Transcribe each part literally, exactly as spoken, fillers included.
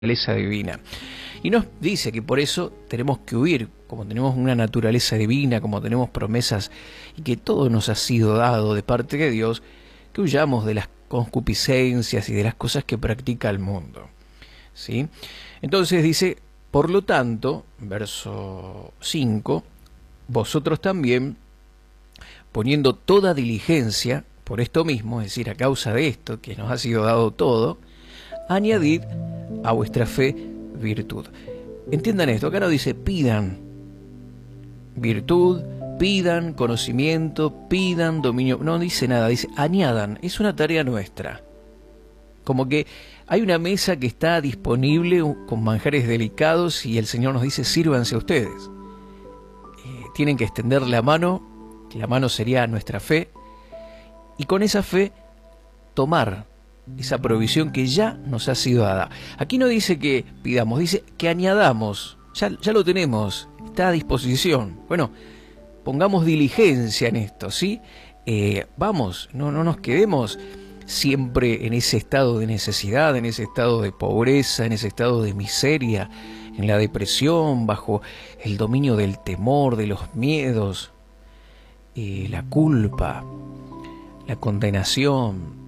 naturaleza divina. Y nos dice que por eso tenemos que huir, como tenemos una naturaleza divina, como tenemos promesas y que todo nos ha sido dado de parte de Dios, que huyamos de las concupiscencias y de las cosas que practica el mundo. ¿Sí? Entonces dice, por lo tanto, verso cinco, vosotros también, poniendo toda diligencia, por esto mismo, es decir, a causa de esto que nos ha sido dado todo, añadid a vuestra fe virtud. Entiendan esto, acá no dice pidan virtud, pidan conocimiento, pidan dominio, no dice nada, dice añadan, es una tarea nuestra. Como que hay una mesa que está disponible con manjares delicados y el Señor nos dice sírvanse ustedes. Eh, tienen que extender la mano, que la mano sería nuestra fe, y con esa fe tomar esa provisión que ya nos ha sido dada. Aquí no dice que pidamos, dice que añadamos, ya, ya lo tenemos, está a disposición. Bueno, pongamos diligencia en esto, ¿sí? Eh, vamos, no, no nos quedemos siempre en ese estado de necesidad, en ese estado de pobreza, en ese estado de miseria, en la depresión, bajo el dominio del temor, de los miedos, eh, la culpa, la condenación,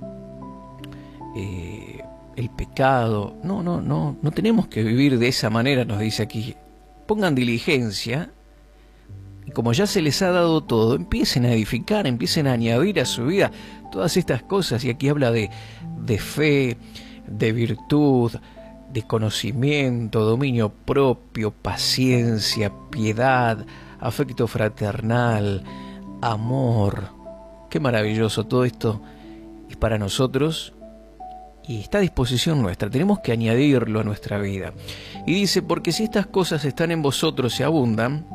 Eh, el pecado. No, no, no, no tenemos que vivir de esa manera, nos dice aquí. Pongan diligencia y como ya se les ha dado todo, empiecen a edificar, empiecen a añadir a su vida todas estas cosas. Y aquí habla de, de fe, de virtud, de conocimiento, dominio propio, paciencia, piedad, afecto fraternal, amor. Qué maravilloso todo esto es para nosotros. Y está a disposición nuestra, tenemos que añadirlo a nuestra vida. Y dice, porque si estas cosas están en vosotros y abundan,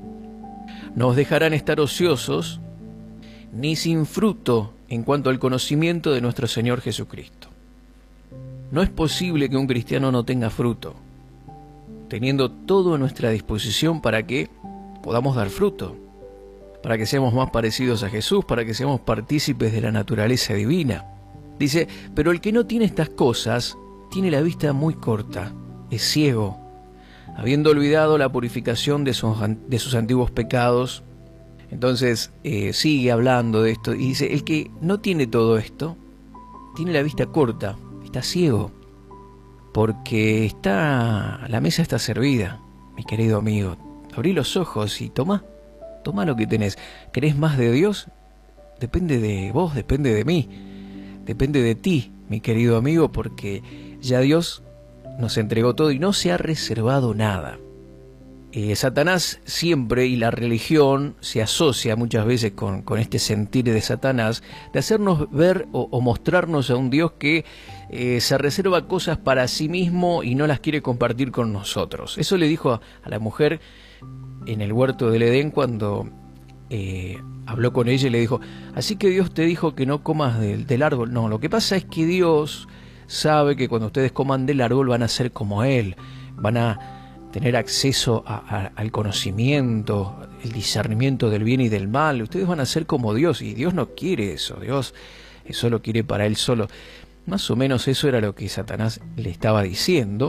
no os dejarán estar ociosos, ni sin fruto en cuanto al conocimiento de nuestro Señor Jesucristo. No es posible que un cristiano no tenga fruto, teniendo todo a nuestra disposición para que podamos dar fruto, para que seamos más parecidos a Jesús, para que seamos partícipes de la naturaleza divina. Dice, pero el que no tiene estas cosas, tiene la vista muy corta, es ciego, habiendo olvidado la purificación de sus, de sus antiguos pecados. Entonces eh, sigue hablando de esto y dice, el que no tiene todo esto, tiene la vista corta, está ciego, porque está la mesa está servida, mi querido amigo. Abrí los ojos y toma, toma lo que tenés. ¿Querés más de Dios? Depende de vos, depende de mí. Depende de ti, mi querido amigo, porque ya Dios nos entregó todo y no se ha reservado nada. Eh, Satanás siempre, y la religión se asocia muchas veces con, con este sentir de Satanás, de hacernos ver o, o mostrarnos a un Dios que eh, se reserva cosas para sí mismo y no las quiere compartir con nosotros. Eso le dijo a, a la mujer en el huerto del Edén cuando Eh, habló con ella y le dijo, así que Dios te dijo que no comas del, del árbol. No, lo que pasa es que Dios sabe que cuando ustedes coman del árbol van a ser como Él, van a tener acceso a, a, al conocimiento, el discernimiento del bien y del mal. Ustedes van a ser como Dios y Dios no quiere eso, Dios eso lo quiere para Él solo. Más o menos eso era lo que Satanás le estaba diciendo.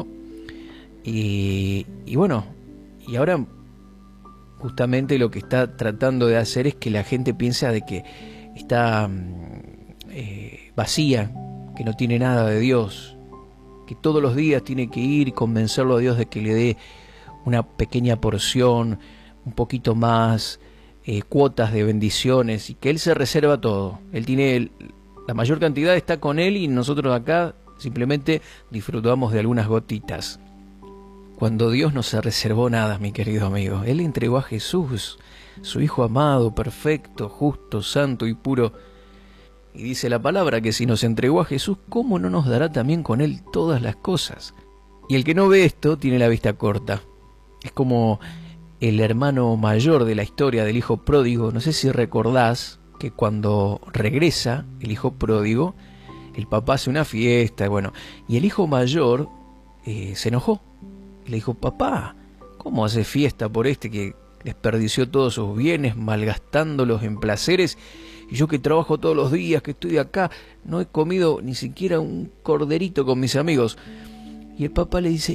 Y, y bueno, y ahora justamente lo que está tratando de hacer es que la gente piensa de que está eh, vacía, que no tiene nada de Dios, que todos los días tiene que ir y convencerlo a Dios de que le dé una pequeña porción, un poquito más, eh, cuotas de bendiciones, y que Él se reserva todo. Él tiene el, la mayor cantidad está con Él y nosotros acá simplemente disfrutamos de algunas gotitas. Cuando Dios no se reservó nada, mi querido amigo. Él entregó a Jesús, su Hijo amado, perfecto, justo, santo y puro. Y dice la palabra que si nos entregó a Jesús, ¿cómo no nos dará también con Él todas las cosas? Y el que no ve esto tiene la vista corta. Es como el hermano mayor de la historia del hijo pródigo. No sé si recordás que cuando regresa el hijo pródigo, el papá hace una fiesta, bueno, y el hijo mayor eh, se enojó. Le dijo, papá, ¿cómo hace fiesta por este que desperdició todos sus bienes, malgastándolos en placeres? Y yo que trabajo todos los días, que estoy acá, no he comido ni siquiera un corderito con mis amigos. Y el Papa le dice,